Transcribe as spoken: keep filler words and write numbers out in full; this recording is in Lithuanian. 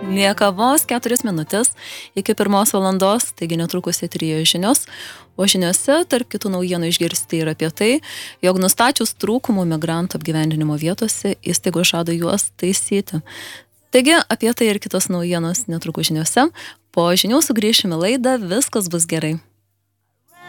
Lieka vos keturias minutės iki pirmos valandos, taigi netrukus eteryje žinios. O žiniose tarp kitų naujienų išgirsti ir apie tai, jog nustačius trūkumų migrantų apgyvendinimo vietose, įstaigos žada juos taisyti. Taigi apie tai ir kitos naujienos netrukus žiniose. Po žinių sugrįšime laidą, viskas bus gerai.